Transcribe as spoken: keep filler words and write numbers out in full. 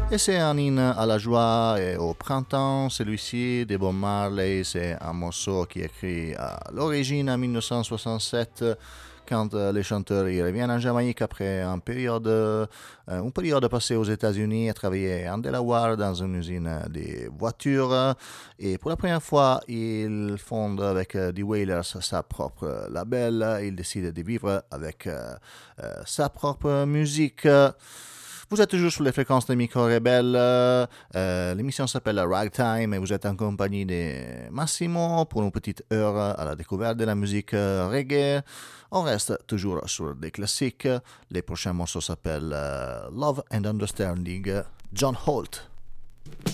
Et c'est un hymne à la joie et au printemps, celui-ci de Bob Marley. C'est un morceau qui est écrit à l'origine en dix-neuf cent soixante-sept, quand les chanteurs y reviennent en Jamaïque après une période, une période passée aux États-Unis, à travailler en Delaware dans une usine de voitures. Et pour la première fois, ils fondent avec The Wailers sa propre label. Ils décident de vivre avec euh, euh, sa propre musique. Vous êtes toujours sur les fréquences de Micro Rebelle. Euh, l'émission s'appelle Ragtime et vous êtes en compagnie de Massimo pour une petite heure à la découverte de la musique reggae. On reste toujours sur des classiques. Les prochains morceaux s'appellent uh, Love and Understanding, John Holt.